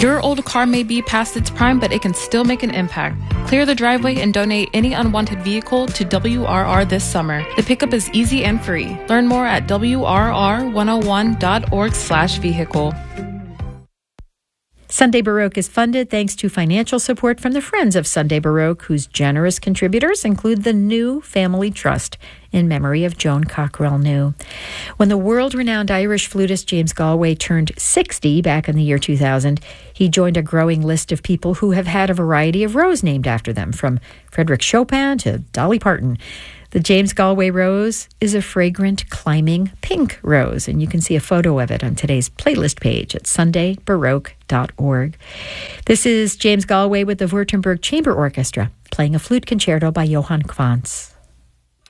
Your old car may be past its prime, but it can still make an impact. Clear the driveway and donate any unwanted vehicle to WRR this summer. The pickup is easy and free. Learn more at WRR101.org/vehicle. Sunday Baroque is funded thanks to financial support from the Friends of Sunday Baroque, whose generous contributors include the New Family Trust in memory of Joan Cockrell New. When the world-renowned Irish flutist James Galway turned 60 back in the year 2000, he joined a growing list of people who have had a variety of roses named after them, from Frédéric Chopin to Dolly Parton. The James Galway rose is a fragrant, climbing pink rose, and you can see a photo of it on today's playlist page at sundaybaroque.org. This is James Galway with the Württemberg Chamber Orchestra, playing a flute concerto by Johann Quantz.